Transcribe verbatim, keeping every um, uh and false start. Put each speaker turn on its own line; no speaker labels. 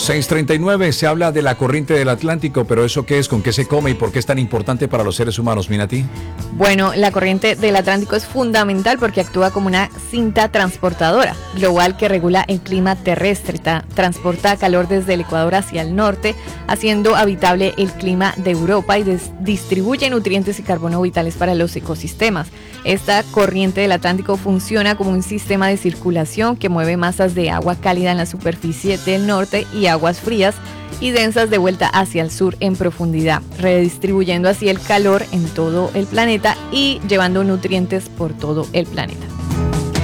seis treinta y nueve, se habla de la corriente del Atlántico, pero ¿eso qué es? ¿Con qué se come y por qué es tan importante para los seres humanos, Minati?
Bueno, la corriente del Atlántico es fundamental porque actúa como una cinta transportadora global que regula el clima terrestre, ta- transporta calor desde el Ecuador hacia el norte, haciendo habitable el clima de Europa y des- distribuye nutrientes y carbono vitales para los ecosistemas. Esta corriente del Atlántico funciona como un sistema de circulación que mueve masas de agua cálida en la superficie del norte y aguas frías y densas de vuelta hacia el sur en profundidad, redistribuyendo así el calor en todo el planeta y llevando nutrientes por todo el planeta.